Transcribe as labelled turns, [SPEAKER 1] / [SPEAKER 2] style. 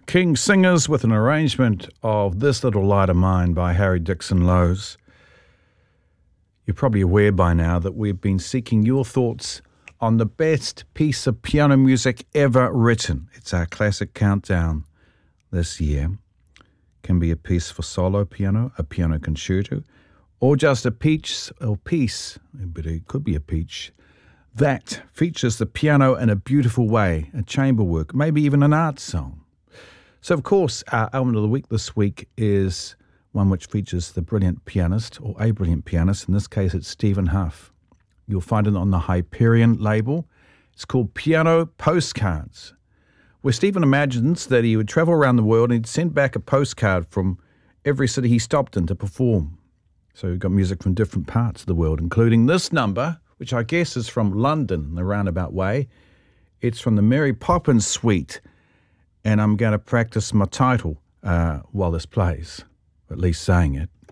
[SPEAKER 1] King Singers with an arrangement of This Little Light of Mine by Harry Dixon Lowes. You're probably aware by now that we've been seeking your thoughts on the best piece of piano music ever written. It's our classic countdown this year. Can be a piece for solo piano, a piano concerto, or just a piece, but it could be a piece, that features the piano in a beautiful way, a chamber work, maybe even an art song. So, of course, our album of the week this week is one which features the brilliant pianist, or a brilliant pianist. In this case, it's Stephen Hough. You'll find it on the Hyperion label. It's called Piano Postcards, where Stephen imagines that he would travel around the world and he'd send back a postcard from every city he stopped in to perform. So we've got music from different parts of the world, including this number, which I guess is from London in a roundabout way. It's from the Mary Poppins Suite. And I'm going to practice my title while this plays, at least saying it.